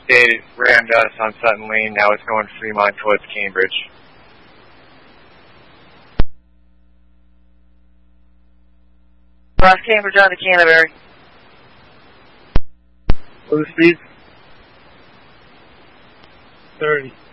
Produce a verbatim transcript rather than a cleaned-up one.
They rammed us on Sutton Lane. Now it's going Fremont towards Cambridge. Cross Cambridge on to Canterbury. What are the speeds? thirty.